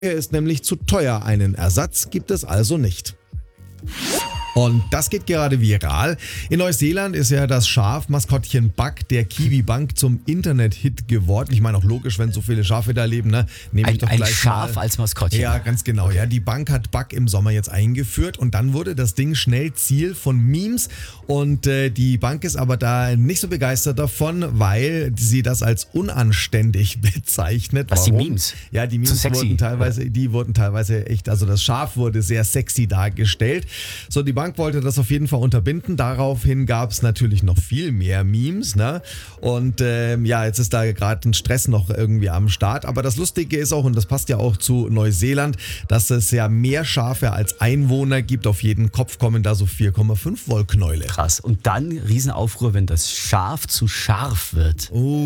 Er ist nämlich zu teuer. Einen Ersatz gibt es also nicht. Und das geht gerade viral. In Neuseeland ist ja das Schafmaskottchen Buck der Kiwi-Bank zum Internet-Hit geworden. Ich meine auch logisch, wenn so viele Schafe da leben, ne? Nehme ich doch Ein gleich Schaf mal. als Maskottchen. Ja, ganz genau. Ja, die Bank hat Buck im Sommer jetzt eingeführt und dann wurde das Ding schnell Ziel von Memes. Und die Bank ist aber da nicht so begeistert davon, weil sie das als unanständig bezeichnet. Was, Warum? die Memes? Ja, die Zu Memes sexy. wurden teilweise echt, also das Schaf wurde sehr sexy dargestellt. So, die Bank wollte das auf jeden Fall unterbinden. Daraufhin gab es natürlich noch viel mehr Memes, ne? Und jetzt ist da gerade ein Stress noch irgendwie am Start. Aber das Lustige ist auch, und das passt ja auch zu Neuseeland, dass es ja mehr Schafe als Einwohner gibt. Auf jeden Kopf kommen da so 4,5 Wollknäule. Krass. Und dann Riesenaufruhr, wenn das Schaf zu scharf wird.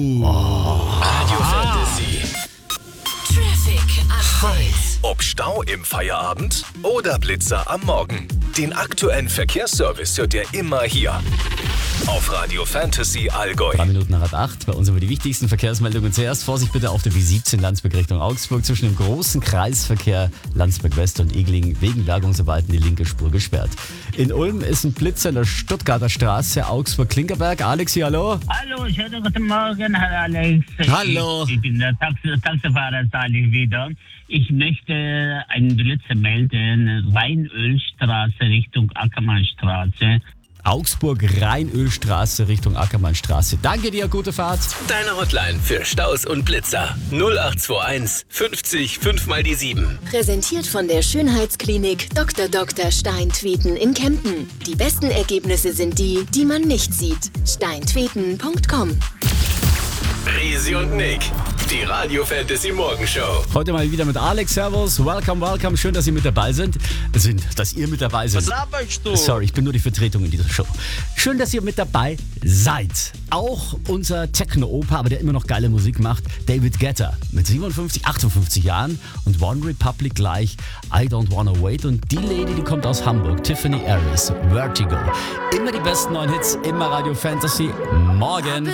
Radio Fantasy. Traffic Update. Ob Stau im Feierabend oder Blitzer am Morgen. Den aktuellen Verkehrsservice hört ihr immer hier. Auf Radio Fantasy Allgäu. 3 Minuten nach 8. Bei uns über die wichtigsten Verkehrsmeldungen. Zuerst Vorsicht bitte auf der B17 Landsberg Richtung Augsburg. Zwischen dem großen Kreisverkehr Landsberg West und Egling wegen Bergungsarbeiten die linke Spur gesperrt. In Ulm ist ein Blitzer in der Stuttgarter Straße, Augsburg-Klinkerberg. Alex, hier, hallo. Hallo, schönen guten Morgen, Herr Alex. Hallo. Ich bin der Taxifahrer Salih wieder. Ich möchte einen Blitzer melden, Rheinölstraße Richtung Ackermannstraße. Augsburg-Rheinölstraße Richtung Ackermannstraße. Danke dir, gute Fahrt. Deine Hotline für Staus und Blitzer. 0821 50 5 mal die 7. Präsentiert von der Schönheitsklinik Dr. Steintweten in Kempten. Die besten Ergebnisse sind die, die man nicht sieht. steintweten.com. Risi und Nick. Die Radio Fantasy Morgenshow. Heute mal wieder mit Alex. Servus, welcome. Schön, dass ihr mit dabei sind. Dass ihr mit dabei seid. Was laberst du? Sorry, ich bin nur die Vertretung in dieser Show. Schön, dass ihr mit dabei seid. Auch unser Techno-Opa, aber der immer noch geile Musik macht, David Guetta. Mit 58 Jahren und One Republic gleich I Don't Wanna Wait. Und die Lady, die kommt aus Hamburg, Tiffany Harris, Vertigo. Immer die besten neuen Hits, immer Radio Fantasy. Morgen.